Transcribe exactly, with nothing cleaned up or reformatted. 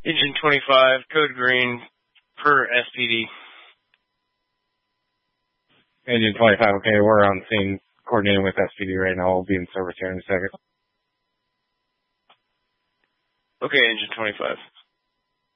Engine twenty-five, code green, per S P D. Engine twenty-five, okay, we're on scene coordinating with S P D right now. We'll be in service here in a second. Okay, Engine twenty-five.